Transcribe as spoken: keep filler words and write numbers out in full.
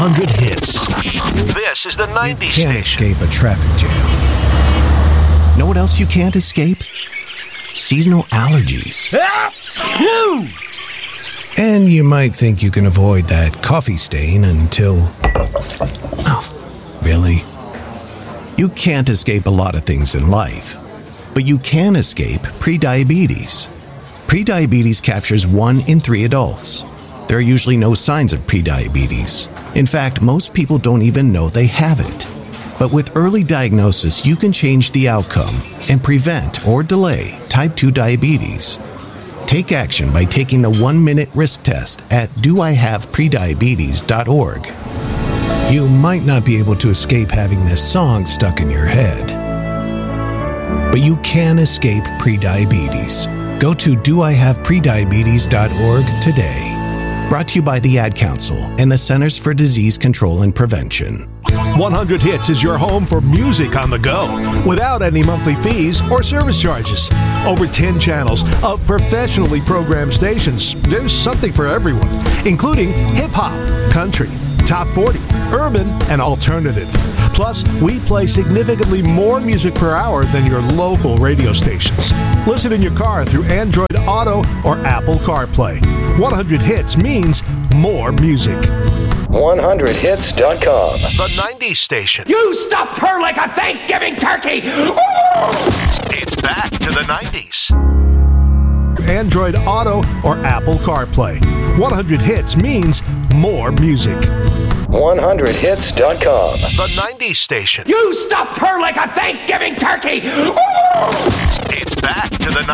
one hundred hits. This is the nineties You can't station. escape a traffic jam. Know what else you can't escape? Seasonal allergies. And you might think you can avoid that coffee stain until... Oh, really? You can't escape a lot of things in life, but you can escape prediabetes. Prediabetes captures one in three adults. There are usually no signs of prediabetes. In fact, most people don't even know they have it. But with early diagnosis, you can change the outcome and prevent or delay type two diabetes. Take action by taking the one-minute risk test at do I have prediabetes dot org. You might not be able to escape having this song stuck in your head, but you can escape prediabetes. Go to do I have prediabetes dot org today. Brought to you by the Ad Council and the Centers for Disease Control and Prevention. one hundred Hits is your home for music on the go, without any monthly fees or service charges. Over ten channels of professionally programmed stations. There's something for everyone, including hip-hop, country, top forty, urban, and alternative. Plus, we play significantly more music per hour than your local radio stations. Listen in your car through Android Auto or Apple CarPlay. one hundred Hits means more music. one hundred hits dot com. The nineties station. You stuffed her like a Thanksgiving turkey! It's back to the nineties. Android Auto or Apple CarPlay. one hundred Hits means more music. one hundred hits dot com. The nineties station. You stuffed her like a Thanksgiving turkey! It's back to the